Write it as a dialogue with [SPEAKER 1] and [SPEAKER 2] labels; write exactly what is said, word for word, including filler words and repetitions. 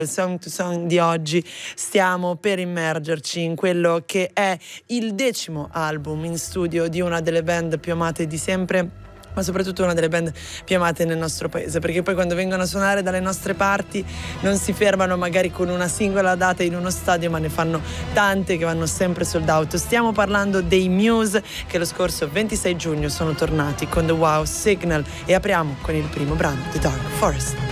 [SPEAKER 1] il Song to Song di oggi stiamo per immergerci in quello che è il decimo album in studio di una delle band più amate di sempre, ma soprattutto una delle band più amate nel nostro paese, perché poi quando vengono a suonare dalle nostre parti non si fermano magari con una singola data in uno stadio, ma ne fanno tante che vanno sempre sold out. Stiamo parlando dei Muse, che lo scorso ventisei giugno sono tornati con The Wow Signal, e apriamo con il primo brano, The Dark Forest.